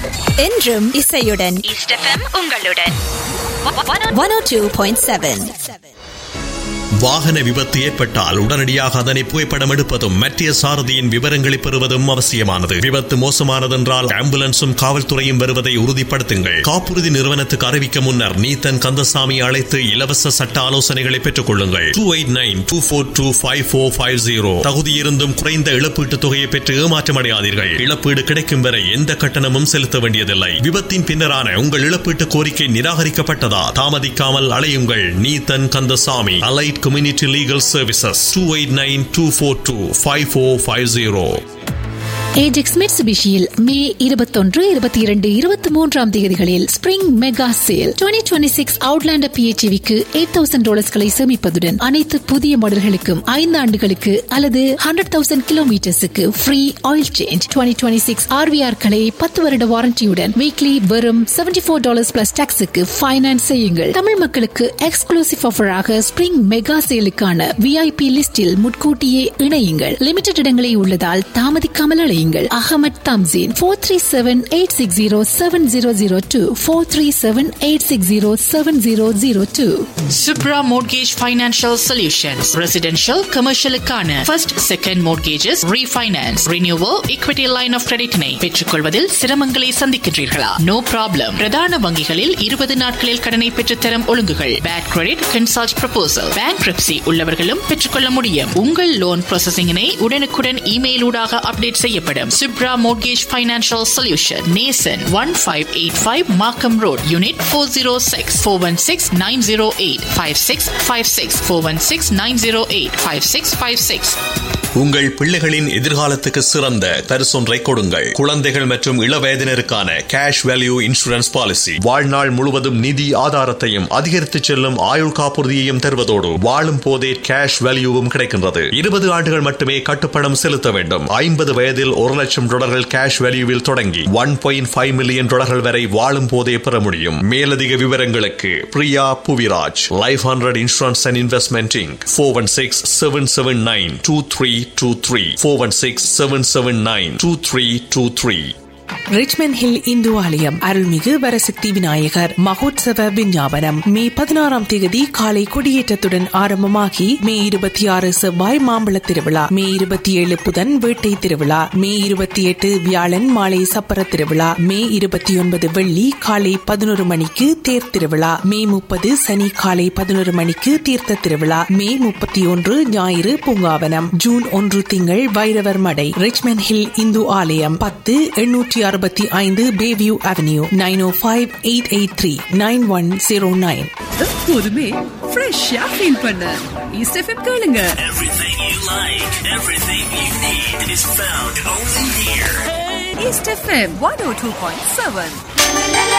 என்றும் இசையுடன் east FM உங்களுடன் 102.7. வாகன விபத்து ஏற்பட்டால் உடனடியாக அதனை புகைப்படம் எடுப்பதும் மற்ற சாரதியின் விவரங்களை பெறுவதும் அவசியமானது. விபத்து மோசமானதென்றால் ஆம்புலன்ஸும் காவல்துறையும் வருவதை உறுதிப்படுத்துங்கள். காப்புறுதி நிறுவனத்துக்கு அறிவிக்க முன்னர் நீத்தன் கந்தசாமி அழைத்து இலவச சட்ட ஆலோசனைகளை பெற்றுக் கொள்ளுங்கள். 2892425450. தகுதியிருந்தும் குறைந்த இழப்பீட்டுத் தொகையை பெற்று ஏமாற்றமடையாதீர்கள். இழப்பீடு கிடைக்கும் வரை எந்த கட்டணமும் செலுத்த வேண்டியதில்லை. விபத்தின் பின்னரான உங்கள் இழப்பீட்டு கோரிக்கை நிராகரிக்கப்பட்டதா? தாமதிக்காமல் அலையுங்கள். Neethan Kandasamy, Allied Community Legal Services, 2894425450. Ajax மிட்சுபிஷியில் மே 21, 22, 23 தேதிகளில் ஸ்பிரிங் மெகா சேல். 2026 அவுட்லாண்டர் PHEVக்கு $8,000 சேமிப்பதுடன் அனைத்து புதிய மாடல்களுக்கும் 5 ஆண்டுகளுக்கு அல்லது 100,000 கிலோமீட்டர்ஸுக்கு ஃப்ரீ ஆயில் சேஞ்ச். 2026 RVR-களை 10 வருட வாரண்டியுடன் வீக்லி வெறும் $74 பிளஸ் டாக்ஸுக்கு ஃபைனான்ஸ் செய்யுங்கள். தமிழ் மக்களுக்கு எக்ஸ்க்ளூசிவ் ஆஃபராக ஸ்பிரிங் மெகா சேலுக்கான VIP லிஸ்டில் முன்கூட்டியே இணையுங்கள். லிமிடெட் இடங்களே உள்ளதால் தாமதிக்காமல் அழையுங்கள். Ahmed Thamseen 437-860-7002 437-860-7002. Subra Mortgage Financial Solutions. Residential, commercial-க்கான first, second mortgages, refinance, renewal, equity line of credit-னை பெற்றுக்கொள்வதில் சிரமங்களை சந்திக்கின்றீர்களா? No problem. பிரதான வங்கிகளில் 20 நாட்களில் கடனை பெற்றுத்தரும் ஒழுங்குகள். Bad credit, consult proposal. Bankruptcy உள்ளவர்களும் பெற்றுக்கொள்ள முடியும். உங்கள் லோன் ப்ராசஸிங்கினை உடனுக்குடன் இமெயில் ஊடாக அப்டேட் செய்யப்படும். Subra Mortgage Financial Solution. Nason 1585 Markham Road, Unit 406 416-908-5656 416-908-5656. உங்கள் பிள்ளைகளின் எதிர்காலத்துக்கு சிறந்த பரிசொன்றை கொடுங்கள். குழந்தைகள் மற்றும் இளவயதினருக்கான கேஷ் வேல்யூ இன்சூரன்ஸ் பாலிசி வாழ்நாள் முழுவதும் நிதி ஆதாரத்தையும் அதிகரித்து செல்லும் ஆயுள் காப்புறுதியையும் தருவதோடு வாழும் போதே கேஷ் வேல்யூவும் கிடைக்கின்றது. 20 ஆண்டுகள் மட்டுமே கட்டுப்பணம் செலுத்த வேண்டும். 50 வயதில் $1,00,000 கேஷ் வேல்யூவில் தொடங்கி $1.5 மில்லியன் வரை வாழும் போதே பெற முடியும். மேலதிக விவரங்களுக்கு Priya Puviraj, life 100 insurance and investment Inc. 416-779-2323 416-779-2323. Richmond hill Hindu ஆலயம் அருள்மிகு வரசக்தி விநாயகர் மகோத்சவ விஞ்ஞாபனம் மே 16 தேதி காலை கொடியேற்றத்துடன் ஆரம்பமாகி மே 26 செவ்வாய் மாம்பழ திருவிழா, மே 27 புதன் வேட்டை திருவிழா, மே 28 வியாழன் மாலை சப்பர திருவிழா, மே 29 வெள்ளி காலை 11 மணிக்கு தேர் திருவிழா, மே 30 சனி காலை 11 மணிக்கு தீர்த்த திருவிழா, மே 31 ஞாயிறு பூங்காவனம், ஜூன் 1 திங்கள் வைரவர் மடை. ரிச்மண்ட் ஹில் இந்து ஆலயம் 10-865 Bayview Avenue 905-883-9109. எப்போதுமே ஃப்ரெஷ்ஷா ஃபீல் பண்ண ஈஸ்ட் எஃப்எம் கேளுங்க. Everything you like, everything you need is found only here. East FM 102.7.